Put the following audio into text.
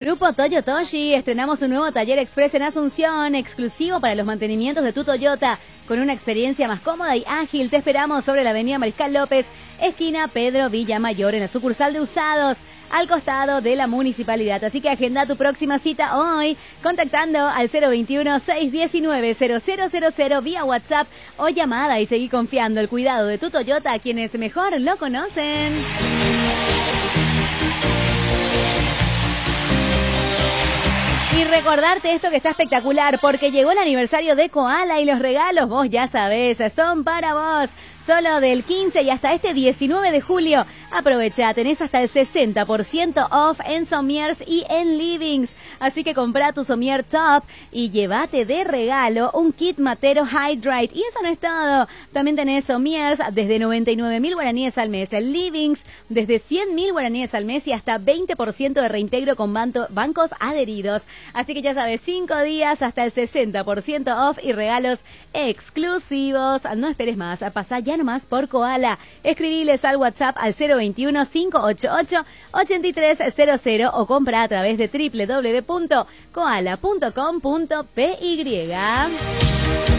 Grupo Toyotoshi, estrenamos un nuevo taller express en Asunción, exclusivo para los mantenimientos de tu Toyota, con una experiencia más cómoda y ágil. Te esperamos sobre la avenida Mariscal López, esquina Pedro Villamayor, en la sucursal de Usados, al costado de la municipalidad. Así que agenda tu próxima cita hoy, contactando al 021-619-0000 vía WhatsApp o llamada, y seguí confiando el cuidado de tu Toyota a quienes mejor lo conocen. Y recordarte esto que está espectacular, porque llegó el aniversario de Koala y los regalos, vos ya sabés, son para vos. Solo del 15 y hasta este 19 de julio. Aprovecha, tenés hasta el 60% off en Somiers y en Livings. Así que comprá tu Somier Top y llévate de regalo un kit matero Hydrate. Y eso no es todo. También tenés Somiers desde 99.000 guaraníes al mes. El Livings desde 100.000 guaraníes al mes y hasta 20% de reintegro con bancos adheridos. Así que ya sabes, 5 días hasta el 60% off y regalos exclusivos. No esperes más, pasá ya nomás por Koala. Escribiles al WhatsApp al 021-588-8300 o compra a través de www.koala.com.py.